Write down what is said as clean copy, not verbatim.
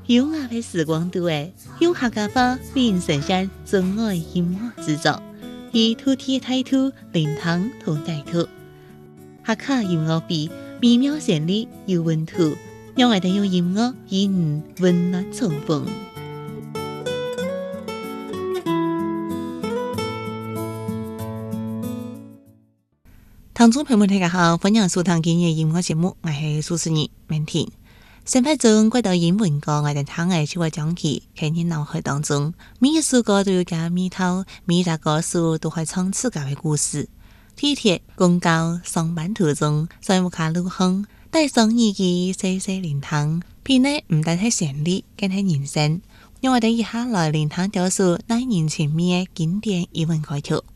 优雅的时光都会用客家话为您呈现真爱音乐制作，以土地态度灵堂同带土，客家音乐比美妙旋律有温度，让我哋用音乐与你温暖重逢。听众朋友们大家好，欢迎收聽今日音樂節目，我係主持人明婷。生活中幾道英文歌，我哋聽嘅就會講起，喺你腦海當中，每一首歌都有個味道，每一個歌手都會唱自家嘅故事。地鐵、公交、上班途中，在屋卡路行，帶上耳機細細聆聽，片呢唔單係旋律，更係人生。讓我哋一下來聆聽掉首耐人尋味嘅經典英文歌曲。